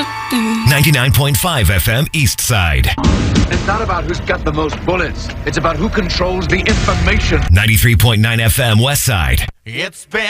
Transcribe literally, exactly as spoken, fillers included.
ninety-nine point five F M East Side. It's not about who's got the most bullets. It's about who controls the information. ninety-three point nine F M West Side. It's been